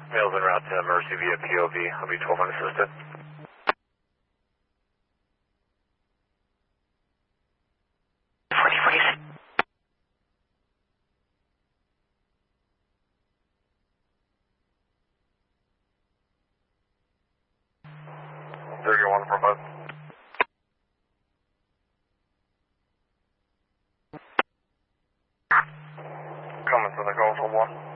Mail's en route to Mercy via POV. I'll be 12 unassisted. One for both. Coming to the coastal one.